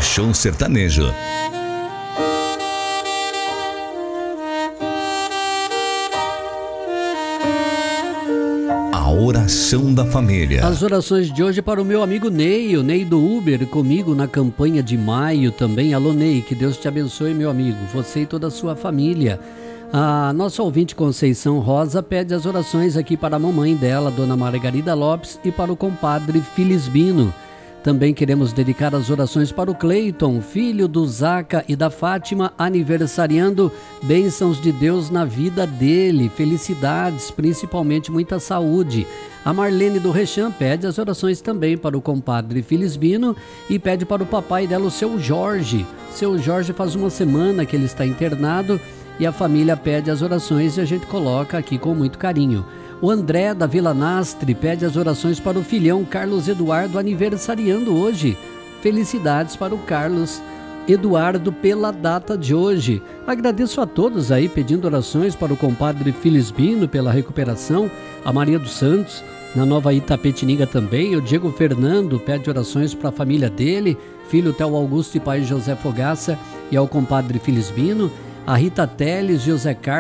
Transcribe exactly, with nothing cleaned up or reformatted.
Show Sertanejo. A oração da família. As orações de hoje para o meu amigo Ney, o Ney do Uber, comigo na campanha de maio também. Alô Ney, que Deus te abençoe, meu amigo, você e toda a sua família. A nossa ouvinte Conceição Rosa pede as orações aqui para a mamãe dela, Dona Margarida Lopes, e para o compadre Filisbino. Também queremos dedicar as orações para o Cleiton, filho do Zaca e da Fátima, aniversariando. Bênçãos de Deus na vida dele, felicidades, principalmente muita saúde. A Marlene do Rechan pede as orações também para o compadre Filisbino e pede para o papai dela, o seu Jorge. Seu Jorge faz uma semana que ele está internado e a família pede as orações e a gente coloca aqui com muito carinho. O André da Vila Nastre pede as orações para o filhão Carlos Eduardo, aniversariando hoje. Felicidades para o Carlos Eduardo pela data de hoje. Agradeço a todos aí pedindo orações para o compadre Filisbino pela recuperação, a Maria dos Santos, na Nova Itapetininga também. O Diego Fernando pede orações para a família dele, filho Theo Augusto e pai José Fogaça, e ao compadre Filisbino. A Rita Teles, José Carlos,